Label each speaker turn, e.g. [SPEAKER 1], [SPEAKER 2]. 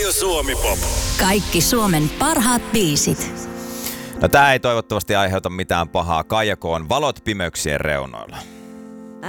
[SPEAKER 1] Radio Suomi-pop.
[SPEAKER 2] Kaikki Suomen parhaat biisit.
[SPEAKER 3] No tää ei toivottavasti aiheuta mitään pahaa. Kaija K on Valot pimeyksien reunoilla.